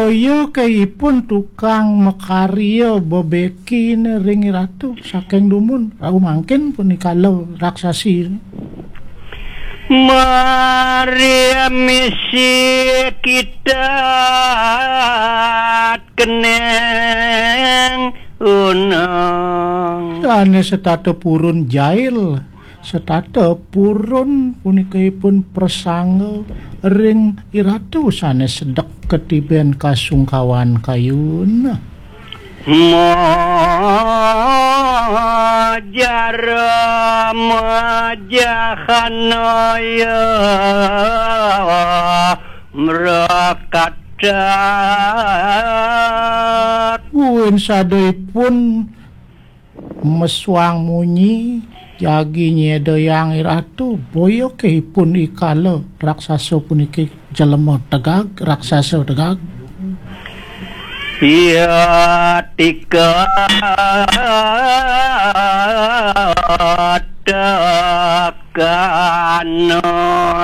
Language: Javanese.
boyo kaipun tukang makarya bebeki ring ratu saking dumun mangkin punika raksasi Maria misi kita keneng unang ane setata purun jail setata purun punikaipun persangga ring iratu sanes sedek ketiben kasungkawan kayun majahanaya merakadat uin sadoipun meswang munyi jagi nyedayang iratu boyo keipun ikala raksasa puniki jelema tegag raksasa tegag ya tika takano